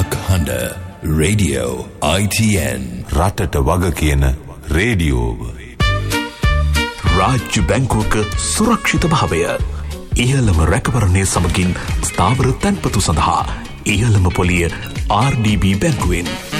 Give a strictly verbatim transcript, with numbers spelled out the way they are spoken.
යක්හඬ radio I T N රටට වග කියන රේඩියෝව. රාජ්‍ය බැංකුවක සුරක්ෂිත භාවය. ඉහළම රැකවරණය සමගින් ස්ථාවර තැන්පතු සඳහා ඉහළම පොලිය R D B බැංකුවෙන්.